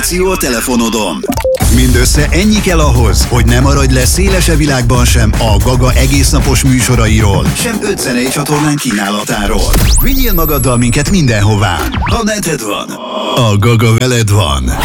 navigáció a telefonodon. Mindössze ennyi kell ahhoz, hogy ne maradj le szélesebb világban sem a Gaga egésznapos műsorairól, sem 5 zenei csatornán kínálatáról. Vigyél magaddal minket mindenhová. Ha neted van, a Gaga veled van.